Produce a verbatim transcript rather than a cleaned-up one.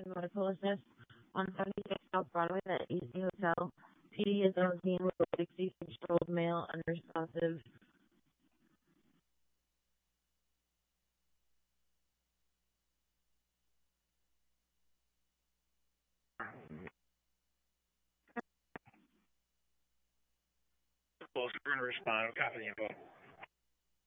medical assist on seventy-six South Broadway, that Easy Hotel. T D is on scene with a sixty-six-year-old male, unresponsive. Close, we're going to respond. Copy the info.